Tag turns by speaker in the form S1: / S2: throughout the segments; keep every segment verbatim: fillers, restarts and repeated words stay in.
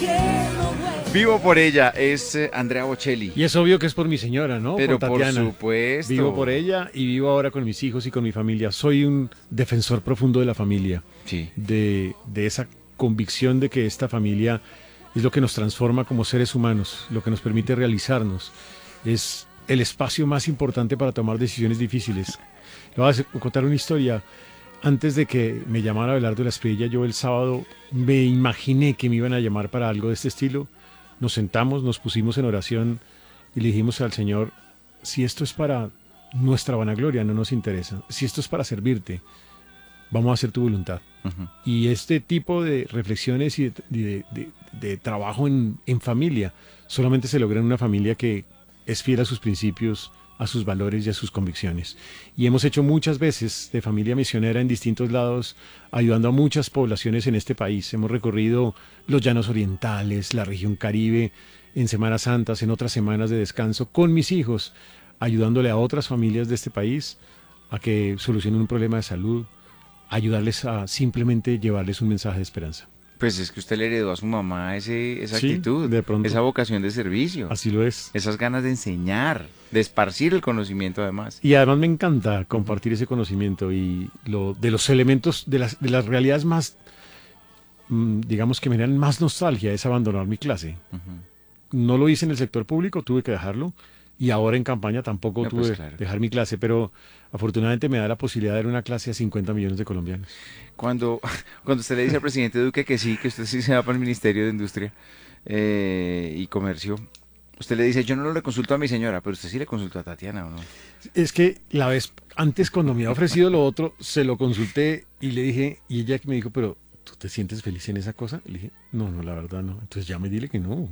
S1: Vivo por ella, es eh, Andrea Bocelli.
S2: Y es obvio que es por mi señora, ¿no?
S1: Pero
S2: por
S1: por
S2: Tatiana.
S1: supuesto.
S2: Vivo por ella y vivo ahora con mis hijos y con mi familia. Soy un defensor profundo de la familia,
S1: Sí.
S2: de, de esa convicción de que esta familia es lo que nos transforma como seres humanos, lo que nos permite realizarnos. Es el espacio más importante para tomar decisiones difíciles. Le voy a contar una historia. Antes de que me llamara Abelardo de la Espriella, yo el sábado me imaginé que me iban a llamar para algo de este estilo. Nos sentamos, nos pusimos en oración y le dijimos al Señor, si esto es para nuestra vanagloria, no nos interesa. Si esto es para servirte, vamos a hacer tu voluntad. Uh-huh. Y este tipo de reflexiones y de, de, de, de trabajo en, en familia solamente se logra en una familia que es fiel a sus principios, a sus valores y a sus convicciones. Y hemos hecho muchas veces de familia misionera en distintos lados, ayudando a muchas poblaciones en este país. Hemos recorrido los llanos orientales, la región Caribe, en Semanas Santas, en otras semanas de descanso, con mis hijos, ayudándole a otras familias de este país a que solucionen un problema de salud, ayudarles a simplemente llevarles un mensaje de esperanza.
S1: Pues es que usted le heredó a su mamá ese, esa
S2: Sí,
S1: actitud,
S2: de pronto.
S1: Esa vocación de servicio.
S2: Así lo es.
S1: Esas ganas de enseñar, de esparcir el conocimiento además.
S2: Y además me encanta compartir ese conocimiento y lo, de los elementos, de las, de las realidades más, digamos que me dan más nostalgia es abandonar mi clase. Uh-huh. No lo hice en el sector público, tuve que dejarlo. Y ahora en campaña tampoco no, tuve que pues claro. dejar mi clase, pero afortunadamente me da la posibilidad de dar una clase a cincuenta millones de colombianos.
S1: Cuando, cuando usted le dice al presidente Duque que sí, que usted sí se va para el Ministerio de Industria eh, y Comercio, usted le dice, yo no le consulto a mi señora, pero usted sí le consultó a Tatiana, ¿o no?
S2: Es que la vez antes, cuando me ha ofrecido lo otro, se lo consulté y le dije, y ella me dijo, pero ¿tú te sientes feliz en esa cosa? Y le dije, no, no, la verdad no. Entonces ya me dile que no.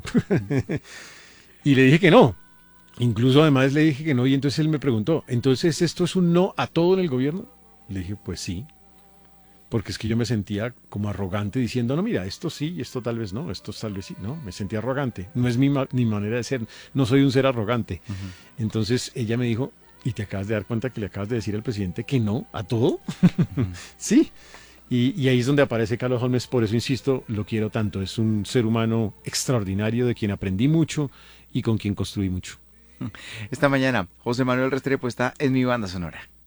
S2: Y le dije que no. Incluso además le dije que no y entonces él me preguntó, ¿entonces esto es un no a todo en el gobierno? Le dije, pues sí, porque es que yo me sentía como arrogante diciendo, no, mira, esto sí y esto tal vez no, esto tal vez sí, no, me sentía arrogante, no es mi, ma- mi manera de ser, no soy un ser arrogante. Uh-huh. Entonces ella me dijo, ¿y te acabas de dar cuenta que le acabas de decir al presidente que no a todo? Uh-huh. Sí, y, y ahí es donde aparece Carlos Holmes, por eso insisto, lo quiero tanto, es un ser humano extraordinario de quien aprendí mucho y con quien construí mucho.
S1: Esta mañana, José Manuel Restrepo está en Mi Banda Sonora.